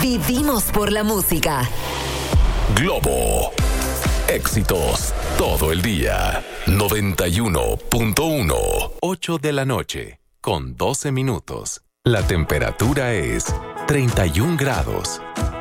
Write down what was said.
Vivimos por la música. Globo. Éxitos todo el día. 91.1. 8 de la noche, con 12 minutos. La temperatura es 31 grados.